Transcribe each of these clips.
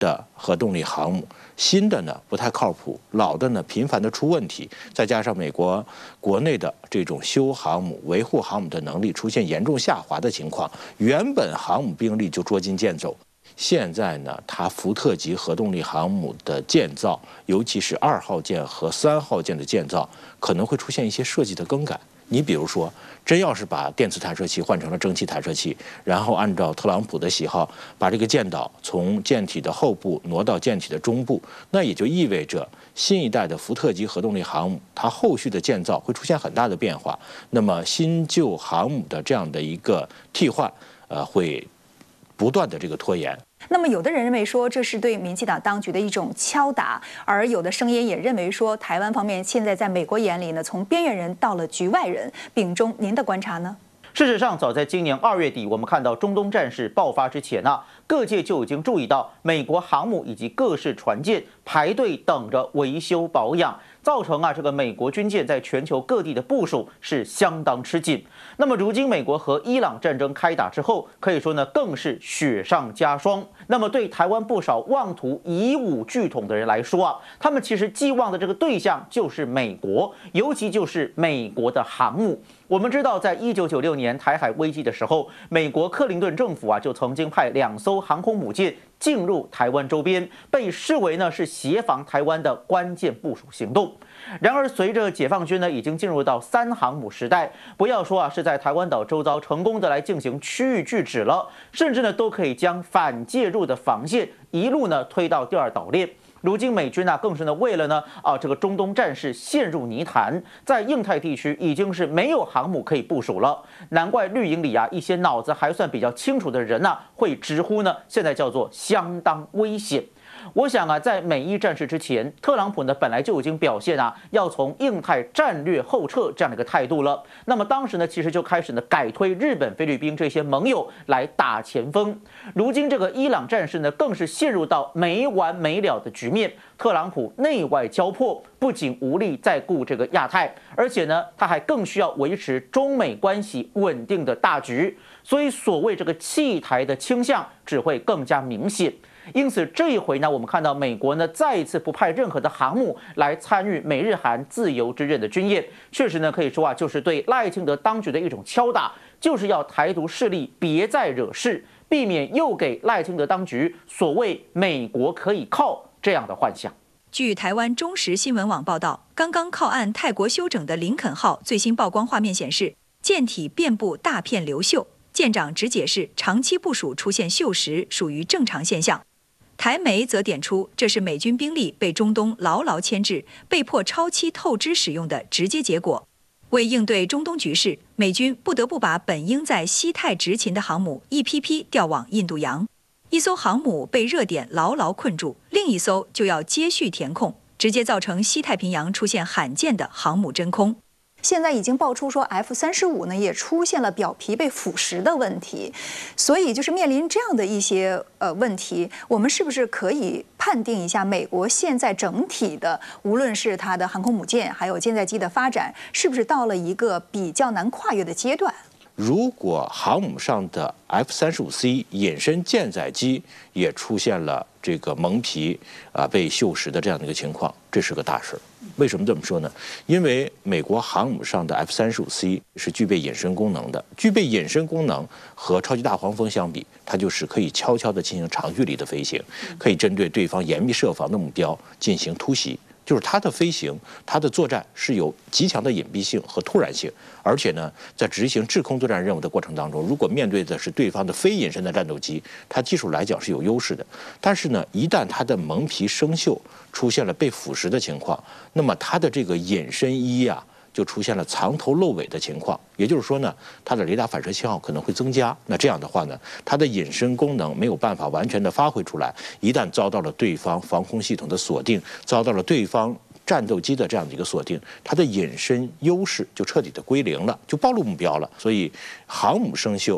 的核动力航母，新的呢不太靠谱，老的呢频繁的出问题，再加上美国国内的这种修航母、维护航母的能力出现严重下滑的情况，原本航母兵力就捉襟见肘。现在呢，它福特级核动力航母的建造，尤其是2号舰和3号舰的建造，可能会出现一些设计的更改。你比如说，真要是把电磁弹射器换成了蒸汽弹射器，然后按照特朗普的喜好，把这个舰岛从舰体的后部挪到舰体的中部，那也就意味着新一代的福特级核动力航母，它后续的建造会出现很大的变化。那么新旧航母的这样的一个替换，会不断的这个拖延。 那么，有的人认为说这是对民进党当局的一种敲打，而有的声音也认为说，台湾方面现在在美国眼里呢，从边缘人到了局外人。秉忠，您的观察呢？ 事实上，早在今年2月底，我们看到中东战事爆发之前啊，各界就已经注意到美国航母以及各式船舰排队等着维修保养，造成这个美国军舰在全球各地的部署是相当吃紧。那么如今美国和伊朗战争开打之后，可以说呢更是雪上加霜。那么对台湾不少妄图以武拒统的人来说啊，他们其实寄望的这个对象就是美国，尤其就是美国的航母。我们知道，在1996年台海危机的时候，美国克林顿政府就曾经派2艘航空母舰进入台湾周边，被视为呢是协防台湾的关键部署行动。然而，随着解放军呢已经进入到3航母时代，不要说是在台湾岛周遭成功的来进行区域拒止了，甚至呢都可以将反介入的防线一路呢推到第2岛链。如今美军更是呢为了呢这个中东战事陷入泥潭，在印太地区已经是没有航母可以部署了。难怪绿营里一些脑子还算比较清楚的人会直呼呢现在叫做相当危险。我想在美伊战事之前，特朗普呢本来就已经表现要从印太战略后撤这样的一个态度了。那么当时呢，其实就开始呢改推日本、菲律宾这些盟友来打前锋。如今这个伊朗战事呢，更是陷入到没完没了的局面。特朗普内外交迫，不仅无力再顾这个亚太，而且呢，他还更需要维持中美关系稳定的大局。所以，所谓这个弃台的倾向只会更加明显。因此，这一回呢，我们看到美国呢再一次不派任何的航母来参与美日韩自由之刃的军演，确实呢可以说就是对赖清德当局的一种敲打，就是要台独势力别再惹事，避免又给赖清德当局所谓美国可以靠这样的幻想。 据台湾中时新闻网报道，刚刚靠岸泰国休整的林肯号最新曝光画面显示，舰体遍布大片流锈，舰长只解释长期部署出现锈蚀属于正常现象。台媒则点出，这是美军兵力被中东牢牢牵制，被迫超期透支使用的直接结果。为应对中东局势，美军不得不把本应在西太执勤的航母一批批调往印度洋。一艘航母被热点牢牢困住，另一艘就要接续填空，直接造成西太平洋出现罕见的航母真空。现在已经爆出说 F-35呢也出现了表皮被腐蚀的问题，所以就是面临这样的一些问题，我们是不是可以判定一下美国现在整体的，无论是它的航空母舰还有舰载机的发展，是不是到了一个比较难跨越的阶段？ 如果航母上的 F-35C 隐身舰载机也出现了这个蒙皮被锈蚀的这样的一个情况，这是个大事。为什么这么说呢？因为美国航母上的 F-35C 是具备隐身功能的，具备隐身功能和超级大黄蜂相比，它就是可以悄悄地进行长距离的飞行，可以针对对方严密设防的目标进行突袭。就是它的飞行，它的作战是有极强的隐蔽性和突然性，而且呢，在执行制空作战任务的过程当中，如果面对的是对方的非隐身的战斗机，它技术来讲是有优势的。但是呢，一旦它的蒙皮生锈，出现了被腐蚀的情况，那么它的这个隐身衣就出现了藏头露尾的情况，也就是说呢，它的雷达反射信号可能会增加。那这样的话呢，它的隐身功能没有办法完全的发挥出来。一旦遭到了对方防空系统的锁定，遭到了对方战斗机的这样的一个锁定，它的隐身优势就彻底的归零了，就暴露目标了。所以航母生锈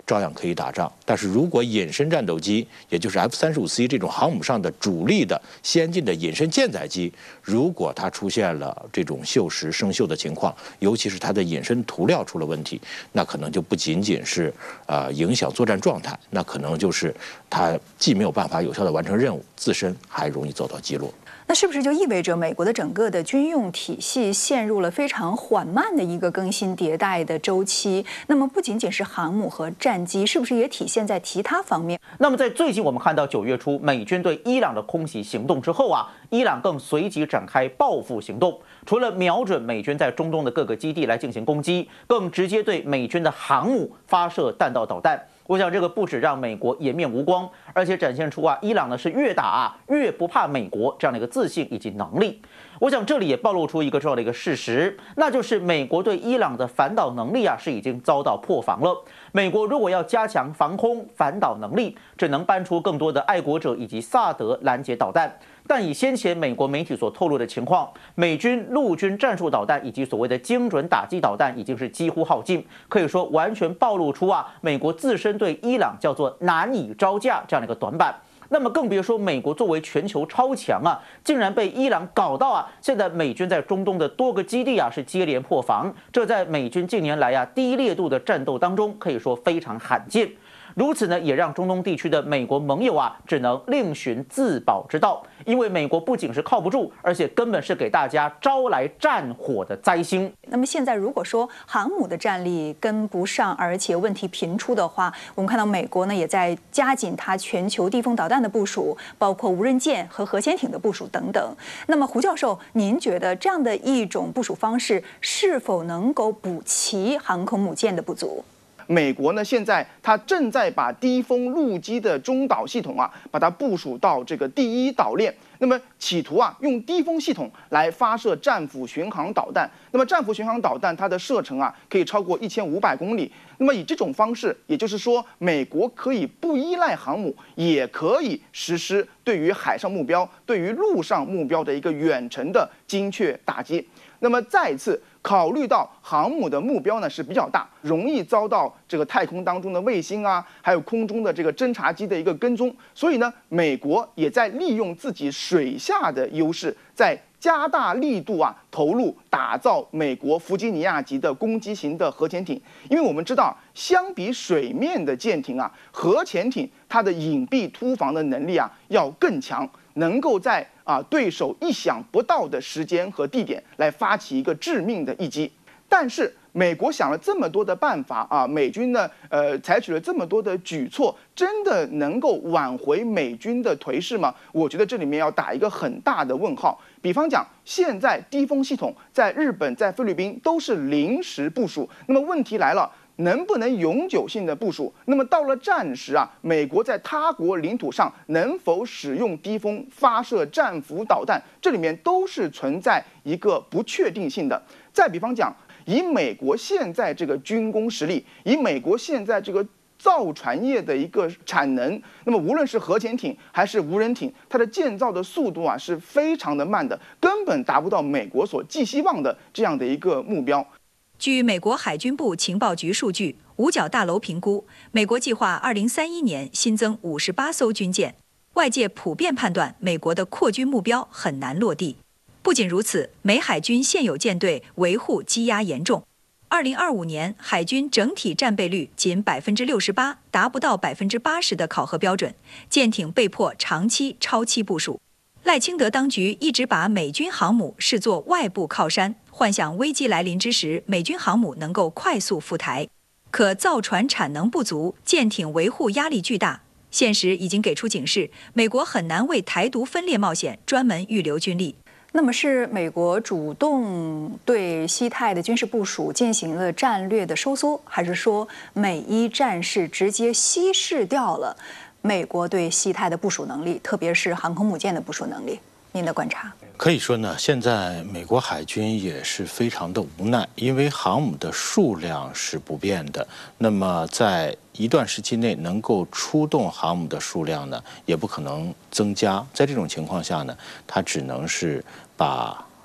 照样可以打仗。但是如果隐身战斗机，也就是 F-35C 这种航母上的主力的先进的隐身舰载机，如果它出现了这种锈蚀生锈的情况，尤其是它的隐身涂料出了问题，那可能就不仅仅是影响作战状态，那可能就是它既没有办法有效地完成任务，自身还容易遭到击落。 那是不是就意味着美国的整个的军用体系陷入了非常缓慢的一个更新迭代的周期？那么不仅仅是航母和战机，是不是也体现在其他方面？ 那么在最近我们看到9月初美军对伊朗的空袭行动之后啊，伊朗更随即展开报复行动，除了瞄准美军在中东的各个基地来进行攻击，更直接对美军的航母发射弹道导弹。我想这个不止让美国颜面无光，而且展现出伊朗呢是越打越不怕美国这样的一个自信以及能力。我想这里也暴露出一个重要的一个事实，那就是美国对伊朗的反导能力是已经遭到破防了。美国如果要加强防空反导能力，只能搬出更多的爱国者以及萨德拦截导弹。但以先前美国媒体所透露的情况，美军陆军战术导弹以及所谓的精准打击导弹已经是几乎耗尽，可以说完全暴露出美国自身对伊朗叫做难以招架这样的一个短板。那么更别说美国作为全球超强竟然被伊朗搞到现在美军在中东的多个基地是接连破防，这在美军近年来低烈度的战斗当中可以说非常罕见。如此呢，也让中东地区的美国盟友只能另寻自保之道，因为美国不仅是靠不住，而且根本是给大家招来战火的灾星。 那么现在如果说航母的战力跟不上，而且问题频出的话，我们看到美国呢也在加紧它全球地锋导弹的部署，包括无人舰和核潜艇的部署等等。那么胡教授，您觉得这样的一种部署方式是否能够补齐航空母舰的不足？ 美国呢，现在它正在把低风陆基的中导系统把它部署到这个第一岛链，那么企图用低风系统来发射战斧巡航导弹。那么战斧巡航导弹它的射程可以超过1500公里。那么以这种方式，也就是说，美国可以不依赖航母，也可以实施对于海上目标、对于陆上目标的一个远程的精确打击。那么再一次考虑到航母的目标呢是比较大，容易遭到这个太空当中的卫星还有空中的这个侦察机的一个跟踪，所以呢，美国也在利用自己水下的优势，在加大力度投入打造美国弗吉尼亚级的攻击型的核潜艇。因为我们知道，相比水面的舰艇核潜艇它的隐蔽突防的能力要更强，能够在对手意想不到的时间和地点来发起一个致命的一击。但是美国想了这么多的办法美军呢采取了这么多的举措，真的能够挽回美军的颓势吗？我觉得这里面要打一个很大的问号。比方讲，现在低风系统在日本、在菲律宾都是临时部署，那么问题来了，能不能永久性的部署？那么到了战时美国在他国领土上能否使用低风发射战斧导弹？这里面都是存在一个不确定性的。再比方讲，以美国现在这个军工实力，以美国现在这个造船业的一个产能，那么无论是核潜艇还是无人艇，它的建造的速度是非常的慢的，根本达不到美国所寄希望的这样的一个目标。 据美国海军部情报局数据，五角大楼评估，美国计划2031年新增58艘军舰。外界普遍判断，美国的扩军目标很难落地。不仅如此，美海军现有舰队维护积压严重。2025年海军整体战备率仅68%，达不到80%的考核标准，舰艇被迫长期超期部署。赖清德当局一直把美军航母视作外部靠山，幻想危机来临之时，美军航母能够快速赴台。可造船产能不足，舰艇维护压力巨大。现实已经给出警示，美国很难为台独分裂冒险专门预留军力。 那么是美国主动对西太的军事部署进行了战略的收缩，还是说美伊战事直接稀释掉了美国对西太的部署能力，特别是航空母舰的部署能力？您的观察？ 可以说呢，现在美国海军也是非常的无奈，因为航母的数量是不变的，那么在一段时期内能够出动航母的数量呢，也不可能增加。在这种情况下呢，它只能是把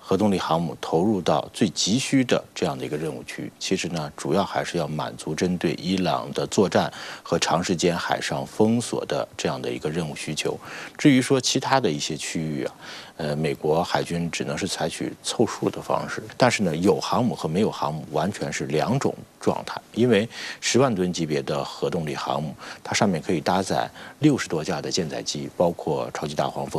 核动力航母投入到最急需的这样的一个任务区，其实呢，主要还是要满足针对伊朗的作战和长时间海上封锁的这样的一个任务需求。至于说其他的一些区域啊，美国海军只能是采取凑数的方式，但是呢，有航母和没有航母完全是两种状态。因为10万吨级别的核动力航母，它上面可以搭载60多架的舰载机，包括超级大黄蜂。